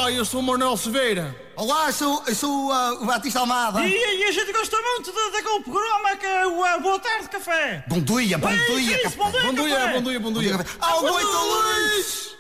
Olá, eu sou o Manuel Silveira. Olá, sou o Batista Almada. E a gente gosta muito daquele programa que é o Boa Tarde Café. Bom dia. Bom dia, Bom dia. Almoito, Luís!